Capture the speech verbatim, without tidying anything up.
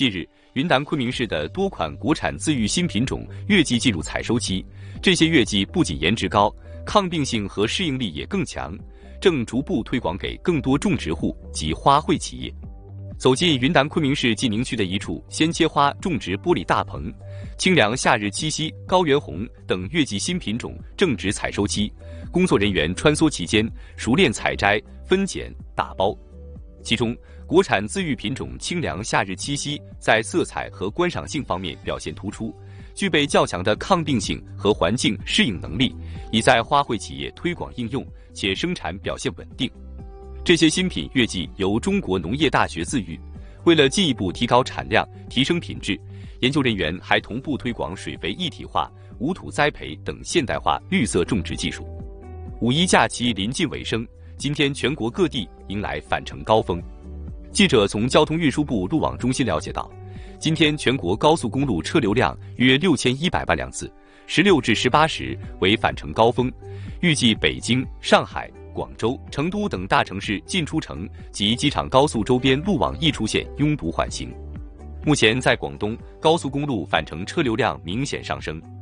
近日，云南昆明市的多款国产自育新品种月季进入采收期，这些月季不仅颜值高，抗病性和适应力也更强，正逐步推广给更多种植户及花卉企业。走进云南昆明市晋宁区的一处鲜切花种植玻璃大棚，清凉夏日七夕、高原红等月季新品种正值采收期，工作人员穿梭其间，熟练采摘、分拣、打包。其中，国产自育品种清凉夏日七夕在色彩和观赏性方面表现突出，具备较强的抗病性和环境适应能力，已在花卉企业推广应用，且生产表现稳定。这些新品月季由中国农业大学自育，为了进一步提高产量、提升品质，研究人员还同步推广水肥一体化、无土栽培等现代化绿色种植技术。五一假期临近尾声，今天全国各地迎来返程高峰。记者从交通运输部路网中心了解到，今天全国高速公路车流量约六千一百万辆次，十六至十八时为返程高峰，预计北京、上海、广州、成都等大城市进出城及机场高速周边路网易出现拥堵缓行。目前在广东，高速公路返程车流量明显上升。